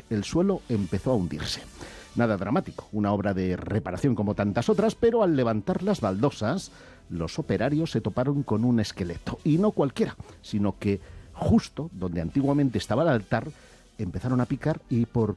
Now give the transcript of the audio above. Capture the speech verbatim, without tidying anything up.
el suelo empezó a hundirse. Nada dramático, una obra de reparación como tantas otras, pero al levantar las baldosas, los operarios se toparon con un esqueleto. Y no cualquiera, sino que justo donde antiguamente estaba el altar, empezaron a picar y por